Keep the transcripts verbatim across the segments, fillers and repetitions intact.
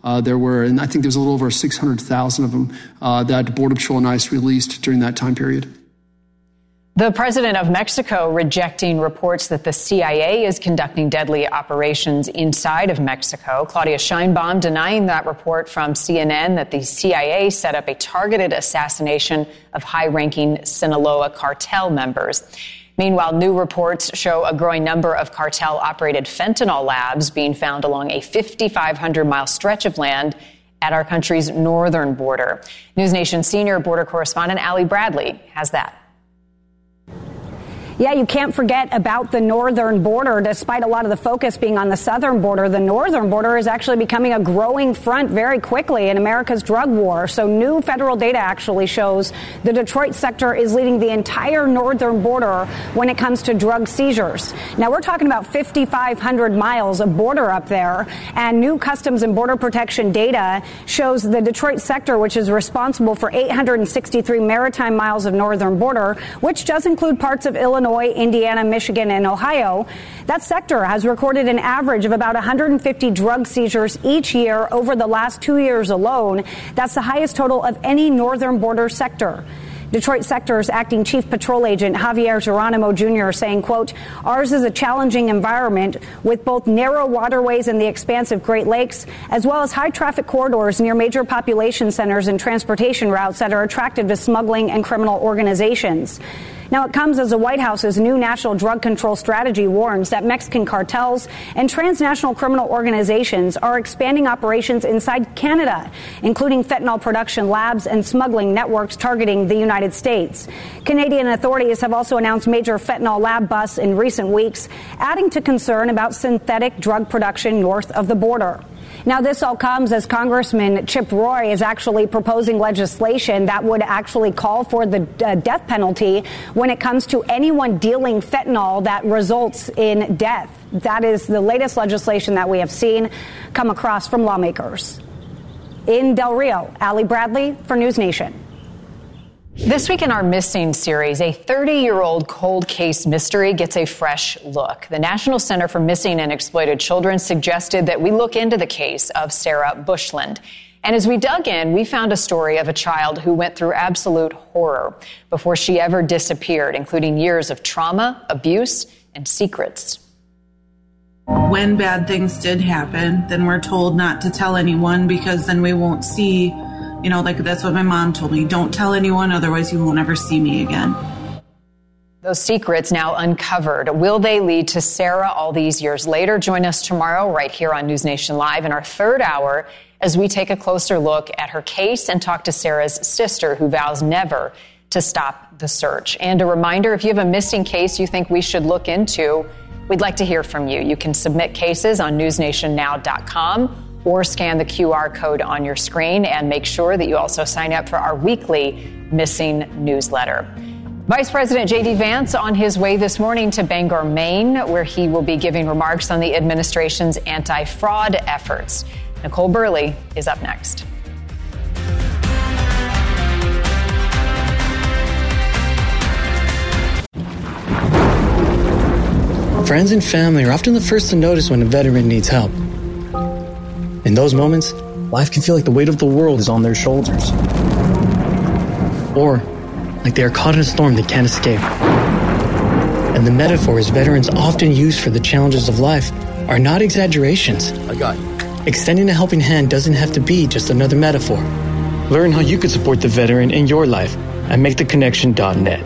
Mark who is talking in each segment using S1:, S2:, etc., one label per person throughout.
S1: Uh, there were, and I think there was a little over six hundred thousand of them uh, that Border Patrol and ICE released during that time period.
S2: The president of Mexico rejecting reports that the C I A is conducting deadly operations inside of Mexico. Claudia Sheinbaum denying that report from C N N that the C I A set up a targeted assassination of high-ranking Sinaloa cartel members. Meanwhile, new reports show a growing number of cartel-operated fentanyl labs being found along a fifty-five hundred mile stretch of land at our country's northern border. NewsNation senior border correspondent Ali Bradley has that.
S3: Yeah, you can't forget about the northern border. Despite a lot of the focus being on the southern border, the northern border is actually becoming a growing front very quickly in America's drug war. So new federal data actually shows the Detroit sector is leading the entire northern border when it comes to drug seizures. Now, we're talking about fifty-five hundred miles of border up there, and new Customs and Border Protection data shows the Detroit sector, which is responsible for eight hundred sixty-three maritime miles of northern border, which does include parts of Illinois, Indiana, Michigan, and Ohio. That sector has recorded an average of about one hundred fifty drug seizures each year over the last two years alone. That's the highest total of any northern border sector. Detroit Sector's acting chief patrol agent Javier Geronimo Junior saying, quote, ours is a challenging environment with both narrow waterways in the expansive Great Lakes, as well as high traffic corridors near major population centers and transportation routes that are attractive to smuggling and criminal organizations. Now, it comes as the White House's new national drug control strategy warns that Mexican cartels and transnational criminal organizations are expanding operations inside Canada, including fentanyl production labs and smuggling networks targeting the United States. Canadian authorities have also announced major fentanyl lab busts in recent weeks, adding to concern about synthetic drug production north of the border. Now, this all comes as Congressman Chip Roy is actually proposing legislation that would actually call for the uh, death penalty when it comes to anyone dealing fentanyl that results in death. That is the latest legislation that we have seen come across from lawmakers. In Del Rio, Ali Bradley for NewsNation.
S2: This week in our Missing series, a thirty-year-old cold case mystery gets a fresh look. The National Center for Missing and Exploited Children suggested that we look into the case of Sarah Bushland. And as we dug in, we found a story of a child who went through absolute horror before she ever disappeared, including years of trauma, abuse, and secrets.
S4: When bad things did happen, then we're told not to tell anyone because then we won't see. You know, like that's what my mom told me. Don't tell anyone, otherwise you won't ever see me again.
S2: Those secrets now uncovered. Will they lead to Sarah all these years later? Join us tomorrow right here on NewsNation Live in our third hour as we take a closer look at her case and talk to Sarah's sister, who vows never to stop the search. And a reminder, if you have a missing case you think we should look into, we'd like to hear from you. You can submit cases on news nation now dot com. or scan the Q R code on your screen, and make sure that you also sign up for our weekly Missing newsletter. Vice President J D Vance on his way this morning to Bangor, Maine, where he will be giving remarks on the administration's anti-fraud efforts. Nicole Burley is up next.
S5: Friends and family are often the first to notice when a veteran needs help. In those moments, life can feel like the weight of the world is on their shoulders. Or like they are caught in a storm they can't escape. And the metaphors veterans often use for the challenges of life are not exaggerations.
S6: I got you.
S5: Extending a helping hand doesn't have to be just another metaphor. Learn how you could support the veteran in your life at make the connection dot net.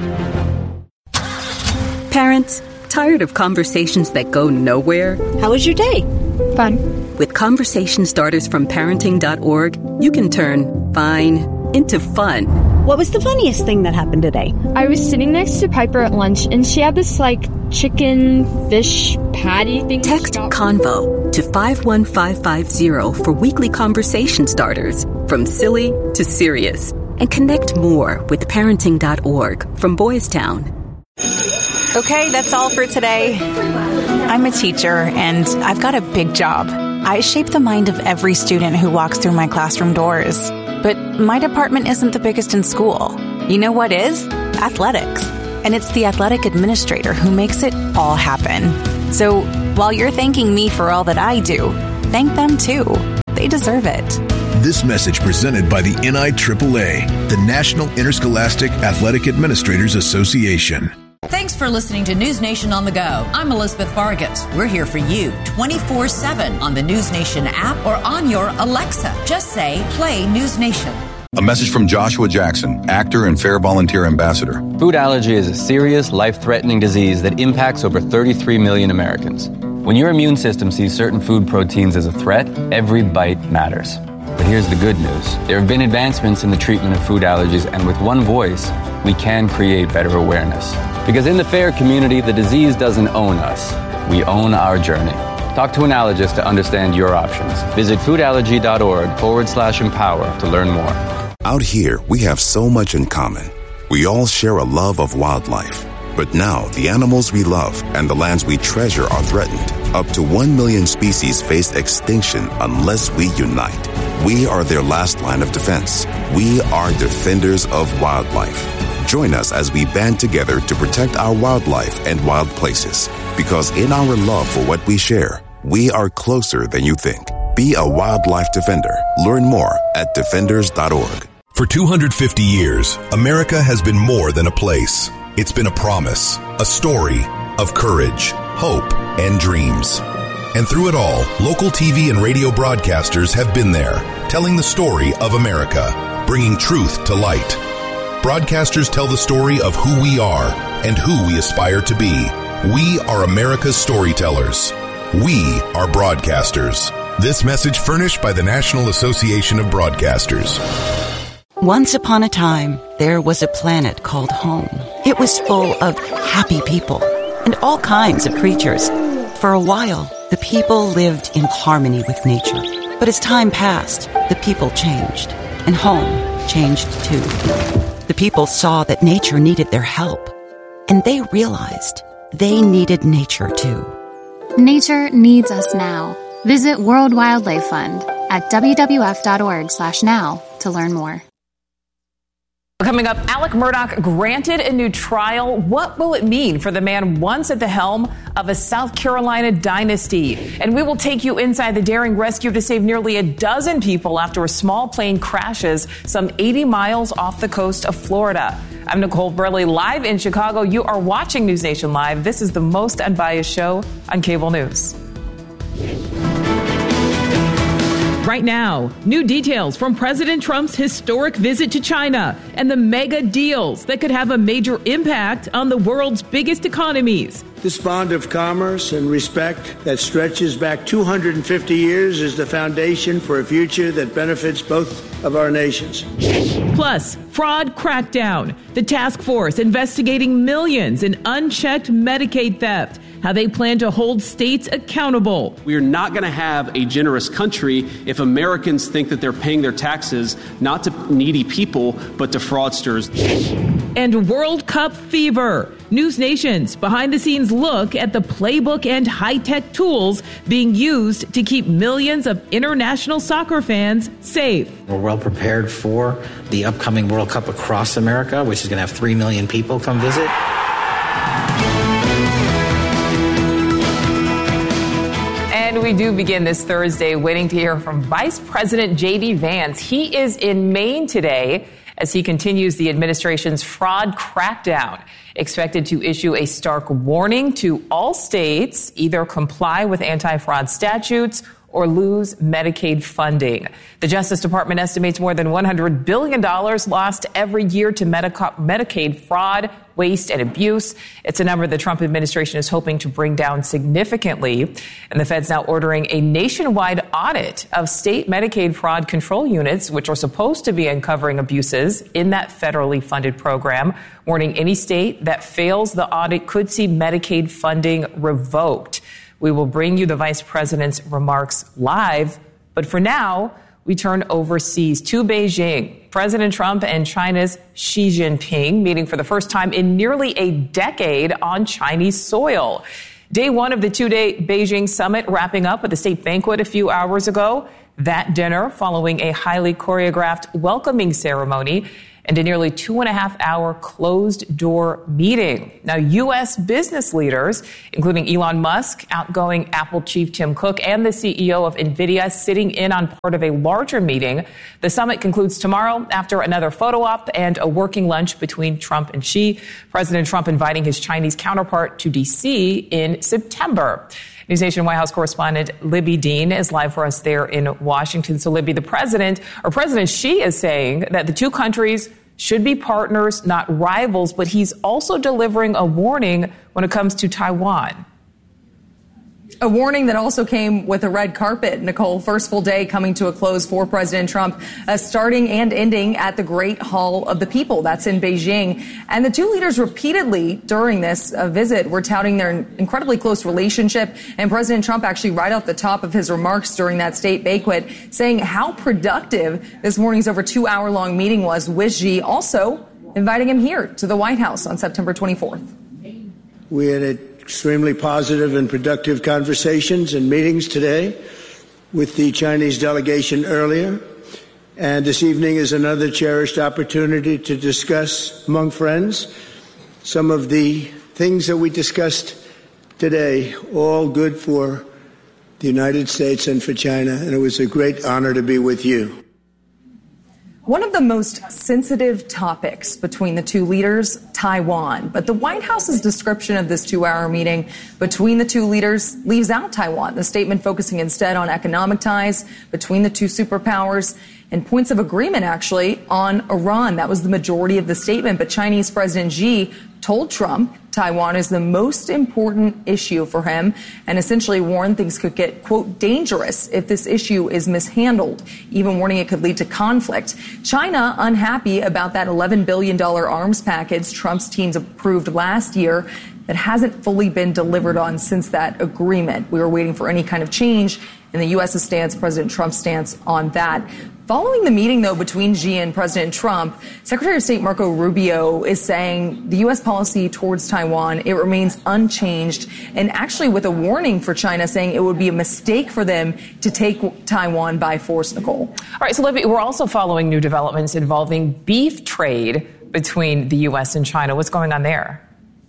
S7: Parents, tired of conversations that go nowhere?
S8: How was your day?
S7: Fun. With conversation starters from parenting dot org, you can turn fine into fun.
S8: What was the funniest thing that happened today?
S9: I was sitting next to Piper at lunch, and she had this, like, chicken fish patty thing.
S7: Text CONVO to five one five five zero for weekly conversation starters, from silly to serious. And connect more with parenting dot org from Boys Town.
S10: Okay, that's all for today. I'm a teacher, and I've got a big job. I shape the mind of every student who walks through my classroom doors. But my department isn't the biggest in school. You know what is? Athletics. And it's the athletic administrator who makes it all happen. So while you're thanking me for all that I do, thank them too. they deserve it.
S6: This message presented by the N I triple A, the National Interscholastic Athletic Administrators Association.
S11: Thanks for listening to News Nation on the Go. I'm Elizabeth Vargas. We're here for you twenty-four seven on the News Nation app or on your Alexa. Just say, play News Nation.
S12: A message from Joshua Jackson, actor and Fair Volunteer Ambassador.
S13: Food allergy is a serious, life-threatening disease that impacts over thirty-three million Americans. When your immune system sees certain food proteins as a threat, every bite matters. But here's the good news. There have been advancements in the treatment of food allergies, and with one voice, we can create better awareness. Because in the FAIR community, the disease doesn't own us. We own our journey. Talk to an allergist to understand your options. Visit foodallergy.org forward slash empower to learn more.
S14: Out here, we have so much in common. We all share a love of wildlife. But now, the animals we love and the lands we treasure are threatened. Up to one million species face extinction unless we unite. We are their last line of defense. We are defenders of wildlife. Join us as we band together to protect our wildlife and wild places. Because in our love for what we share, we are closer than you think. Be a wildlife defender. Learn more at defenders dot org.
S6: For two hundred fifty years, America has been more than a place. It's been a promise, a story of courage, hope, and dreams. And through it all, local T V and radio broadcasters have been there, telling the story of America, bringing truth to light. Broadcasters tell the story of who we are and who we aspire to be. We are America's storytellers. We are broadcasters. This message furnished by the National Association of Broadcasters.
S15: Once upon a time, there was a planet called home. It was full of happy people and all kinds of creatures. For a while, the people lived in harmony with nature. But as time passed, the people changed, and home changed too. The people saw that nature needed their help, and they realized they needed nature too.
S16: Nature needs us now. Visit World Wildlife Fund at w w f dot org slash now to learn more.
S2: Coming up, Alec Murdaugh granted a new trial. What will it mean for the man once at the helm of a South Carolina dynasty? And we will take you inside the daring rescue to save nearly a dozen people after a small plane crashes some eighty miles off the coast of Florida. I'm Nicole Burley, live in Chicago. You are watching News Nation Live. This is the most unbiased show on cable news. Right now, new details from President Trump's historic visit to China and the mega deals that could have a major impact on the world's biggest economies.
S17: This bond of commerce and respect that stretches back two hundred fifty years is the foundation for a future that benefits both of our nations.
S2: Plus, fraud crackdown, the task force investigating millions in unchecked Medicaid theft, how they plan to hold states accountable.
S18: We are not going to have a generous country if Americans think that they're paying their taxes not to needy people, but to fraudsters.
S2: And World Cup fever. News Nation's behind-the-scenes look at the playbook and high-tech tools being used to keep millions of international soccer fans safe.
S19: We're well prepared for the upcoming World Cup across America, which is going to have three million people come visit.
S2: And we do begin this Thursday waiting to hear from Vice President J D Vance. He is in Maine today as he continues the administration's fraud crackdown, expected to issue a stark warning to all states, either comply with anti-fraud statutes or lose Medicaid funding. The Justice Department estimates more than one hundred billion dollars lost every year to Medica- Medicaid fraud, waste, and abuse. It's a number the Trump administration is hoping to bring down significantly. And the Fed's now ordering a nationwide audit of state Medicaid fraud control units, which are supposed to be uncovering abuses in that federally funded program, warning any state that fails the audit could see Medicaid funding revoked. We will bring you the vice president's remarks live. But for now, we turn overseas to Beijing. President Trump and China's Xi Jinping meeting for the first time in nearly a decade on Chinese soil. Day one of the two-day Beijing summit wrapping up with a state banquet a few hours ago. That dinner following a highly choreographed welcoming ceremony.
S20: and a nearly two and a half hour closed door meeting. Now, U S business leaders, including Elon Musk, outgoing Apple chief Tim Cook, and the C E O of NVIDIA, sitting in on part of a larger meeting. The summit concludes tomorrow after another photo op and a working lunch between Trump and Xi. President Trump inviting his Chinese counterpart to D C in September. News Nation White House correspondent Libby Dean is live for us there in Washington. So, Libby, the president, or President Xi, is saying that the two countries should be partners, not rivals, but he's also delivering a warning when it comes to Taiwan.
S21: A warning that also came with a red carpet, Nicole. First full day coming to a close for President Trump, uh, starting and ending at the Great Hall of the People. That's in Beijing. And the two leaders repeatedly during this uh, visit were touting their incredibly close relationship. And President Trump actually right off the top of his remarks during that state banquet saying how productive this morning's over two hour long meeting was with Xi, also inviting him here to the White House on September twenty-fourth.
S17: We had a extremely positive and productive conversations and meetings today with the Chinese delegation earlier. And this evening is another cherished opportunity to discuss among friends some of the things that we discussed today, all good for the United States and for China. And it was a great honor to be with you.
S21: One of the most sensitive topics between the two leaders, Taiwan. But the White House's description of this two-hour meeting between the two leaders leaves out Taiwan, the statement focusing instead on economic ties between the two superpowers and points of agreement, actually, on Iran. That was the majority of the statement. But Chinese President Xi told Trump Taiwan is the most important issue for him and essentially warned things could get, quote, dangerous if this issue is mishandled, even warning it could lead to conflict. China unhappy about that eleven billion dollars arms package Trump's teams approved last year that hasn't fully been delivered on since that agreement. We were waiting for any kind of change in the U S's stance, President Trump's stance on that. Following the meeting, though, between Xi and President Trump, Secretary of State Marco Rubio is saying the U S policy towards Taiwan, it remains unchanged, and actually with a warning for China saying it would be a mistake for them to take Taiwan by force, Nicole.
S20: All right, so Libby, we're also following new developments involving beef trade between the U S and China. What's going on there?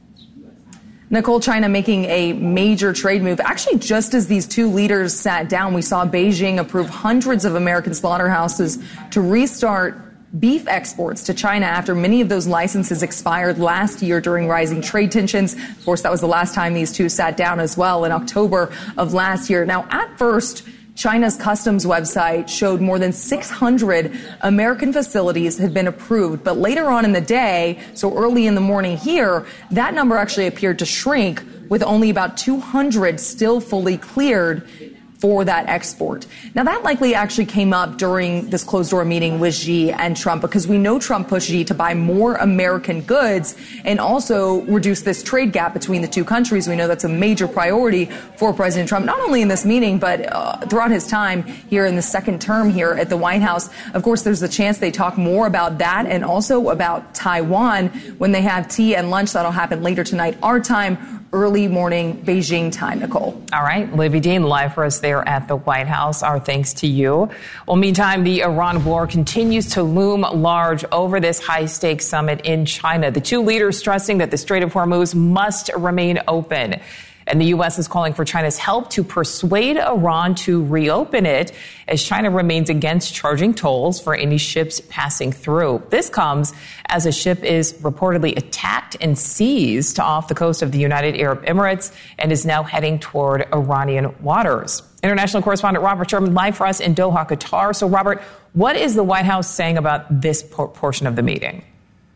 S21: Nicole, China making a major trade move. Actually, just as these two leaders sat down, we saw Beijing approve hundreds of American slaughterhouses to restart beef exports to China after many of those licenses expired last year during rising trade tensions. Of course, that was the last time these two sat down as well in October of last year. Now, at first, China's customs website showed more than six hundred American facilities had been approved. But later on in the day, so early in the morning here, that number actually appeared to shrink with only about two hundred still fully cleared for that export. Now, that likely actually came up during this closed-door meeting with Xi and Trump, because we know Trump pushed Xi to buy more American goods and also reduce this trade gap between the two countries. We know that's a major priority for President Trump, not only in this meeting, but uh, throughout his time here in the second term here at the White House. Of course, there's the chance they talk more about that and also about Taiwan when they have tea and lunch. That'll happen later tonight, our time, early morning Beijing time, Nicole.
S20: All right. Libby Dean, live for us there at the White House. Our thanks to you. Well, meantime, the Iran war continues to loom large over this high-stakes summit in China. The two leaders stressing that the Strait of Hormuz must remain open. And the U S is calling for China's help to persuade Iran to reopen it, as China remains against charging tolls for any ships passing through. This comes as a ship is reportedly attacked and seized off the coast of the United Arab Emirates and is now heading toward Iranian waters. International correspondent Robert Sherman live for us in Doha, Qatar. So, Robert, what is the White House saying about this por- portion of the meeting?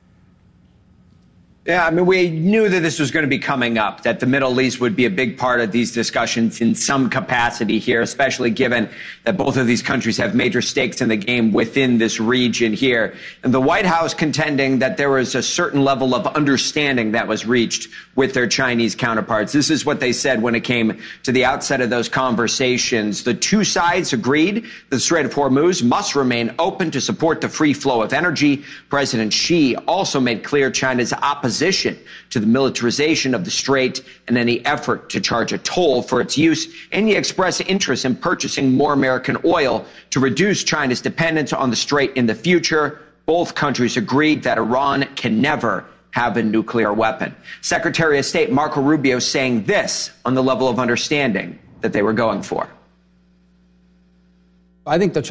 S22: Yeah, I mean, we knew that this was going to be coming up, that the Middle East would be a big part of these discussions in some capacity here, especially given that both of these countries have major stakes in the game within this region here. And the White House contending that there was a certain level of understanding that was reached with their Chinese counterparts. This is what they said when it came to the outset of those conversations. The two sides agreed the Strait of Hormuz must remain open to support the free flow of energy. President Xi also made clear China's opposition to the militarization of the strait and any effort to charge a toll for its use, and he expressed interest in purchasing more American oil to reduce China's dependence on the strait in the future. both countries agreed that Iran can never have a nuclear weapon. Secretary of State Marco Rubio saying this on the level of understanding that they were going for.
S1: I think the